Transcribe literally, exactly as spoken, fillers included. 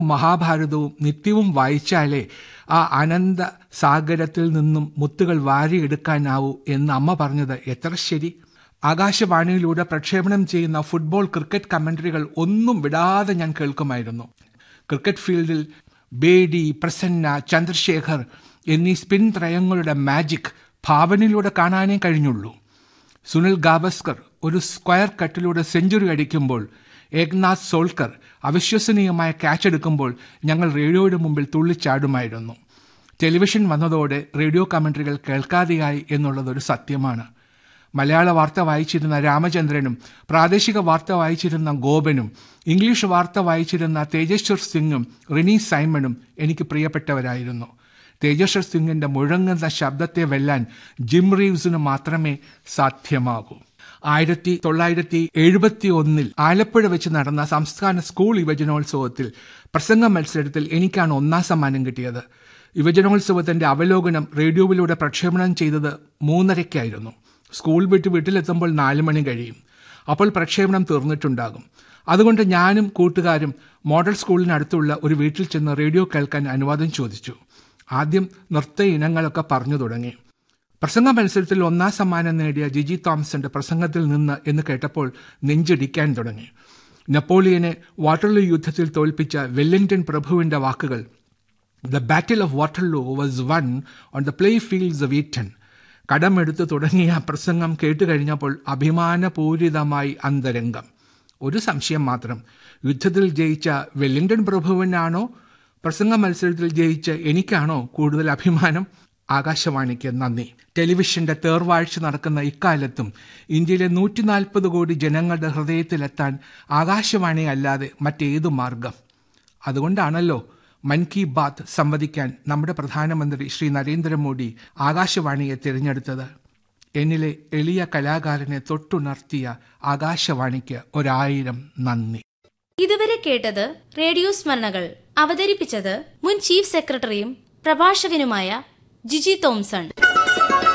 മഹാഭാരതവും നിത്യവും വായിച്ചാലേ ആ അനന്ത സാഗരത്തിൽ നിന്നും മുത്തുകൾ വാരിയെടുക്കാനാവൂ എന്ന് അമ്മ പറഞ്ഞത് എത്ര ശരി. ആകാശവാണിയിലൂടെ പ്രക്ഷേപണം ചെയ്യുന്ന ഫുട്ബോൾ, ക്രിക്കറ്റ് കമന്ററികൾ ഒന്നും വിടാതെ ഞാൻ കേൾക്കുമായിരുന്നു. ക്രിക്കറ്റ് ഫീൽഡിൽ ബേഡി, പ്രസന്ന, ചന്ദ്രശേഖർ എന്നീ സ്പിൻ ത്രയങ്ങളുടെ മാജിക് ഭാവനയിലൂടെ കാണാനേ കഴിഞ്ഞുള്ളൂ. സുനിൽ ഗാവസ്കർ ഒരു സ്ക്വയർ കട്ടിലൂടെ സെഞ്ചുറി അടിക്കുമ്പോൾ, ഏക്നാഥ് സോൾക്കർ അവിശ്വസനീയമായ ക്യാച്ച് എടുക്കുമ്പോൾ ഞങ്ങൾ റേഡിയോയുടെ മുമ്പിൽ തുള്ളിച്ചാടുമായിരുന്നു. ടെലിവിഷൻ വന്നതോടെ റേഡിയോ കമന്ററികൾ കേൾക്കാതെയായി എന്നുള്ളതൊരു സത്യമാണ്. മലയാള വാർത്ത വായിച്ചിരുന്ന രാമചന്ദ്രനും പ്രാദേശിക വാർത്ത വായിച്ചിരുന്ന ഗോപനും ഇംഗ്ലീഷ് വാർത്ത വായിച്ചിരുന്ന തേജേശ്വർ സിംഗും റിനി സൈമണും എനിക്ക് പ്രിയപ്പെട്ടവരായിരുന്നു. തേജേശ്വർ സിംഗിന്റെ മുഴങ്ങുന്ന ശബ്ദത്തെ വെല്ലാൻ ജിം റീവ്സിന് മാത്രമേ സാധ്യമാകൂ. ആയിരത്തി തൊള്ളായിരത്തി എഴുപത്തി ഒന്നിൽ ആലപ്പുഴ വെച്ച് നടന്ന സംസ്ഥാന സ്കൂൾ യുവജനോത്സവത്തിൽ പ്രസംഗ മത്സരത്തിൽ എനിക്കാണ് ഒന്നാം സമ്മാനം കിട്ടിയത്. യുവജനോത്സവത്തിന്റെ അവലോകനം റേഡിയോയിലൂടെ പ്രക്ഷേപണം ചെയ്തത് മൂന്നരയ്ക്കായിരുന്നു. സ്കൂൾ വിട്ട് വീട്ടിലെത്തുമ്പോൾ നാലു മണി കഴിയും. അപ്പോൾ പ്രക്ഷേപണം തീർന്നിട്ടുണ്ടാകും. അതുകൊണ്ട് ഞാനും കൂട്ടുകാരും മോഡൽ സ്കൂളിനടുത്തുള്ള ഒരു വീട്ടിൽ ചെന്ന് റേഡിയോ കേൾക്കാൻ അനുവാദം ചോദിച്ചു. ആദ്യം നൃത്ത ഇനങ്ങളൊക്കെ പറഞ്ഞു തുടങ്ങി. പ്രസംഗ മത്സരത്തിൽ ഒന്നാം സമ്മാനം നേടിയ ജിജി തോംസന്റെ പ്രസംഗത്തിൽ നിന്ന് എന്ന് കേട്ടപ്പോൾ നെഞ്ചിടിക്കാൻ തുടങ്ങി. നെപ്പോളിയനെ വാട്ടർലൂ യുദ്ധത്തിൽ തോൽപ്പിച്ച വെല്ലിംഗ്ടൺ പ്രഭുവിന്റെ വാക്കുകൾ, "the battle of Waterloo was one on the play fields of eaten." കടമെടുത്ത് തുടങ്ങിയ പ്രസംഗം കേട്ടുകഴിഞ്ഞപ്പോൾ അഭിമാനപൂരിതമായി അന്തരംഗം. ഒരു സംശയം മാത്രം, യുദ്ധത്തിൽ ജയിച്ച വെല്ലിംഗ്ടൺ പ്രഭുവിനാണോ പ്രസംഗ മത്സരത്തിൽ ജയിച്ച എനിക്കാണോ കൂടുതൽ അഭിമാനം? ആകാശവാണിക്ക് നന്ദി. ടെലിവിഷന്റെ തേർവാഴ്ച നടക്കുന്ന ഇക്കാലത്തും ഇന്ത്യയിലെ നൂറ്റി നാൽപ്പത് കോടി ജനങ്ങളുടെ ഹൃദയത്തിലെത്താൻ ആകാശവാണി അല്ലാതെ മറ്റേതു മാർഗം? അതുകൊണ്ടാണല്ലോ മൻ കി ബാത്ത് സംവദിക്കാൻ നമ്മുടെ പ്രധാനമന്ത്രി ശ്രീ നരേന്ദ്രമോദി ആകാശവാണിയെ തിരഞ്ഞെടുത്തത്. എന്നിലെ എളിയ കലാകാരനെ തൊട്ടുണർത്തിയ ആകാശവാണിക്ക് ഒരായിരം നന്ദി. ഇതുവരെ കേട്ടത് റേഡിയോ സ്മരണകൾ. അവതരിപ്പിച്ചത് മുൻ ചീഫ് സെക്രട്ടറിയും പ്രഭാഷകനുമായ ജിജി തോംസൺ.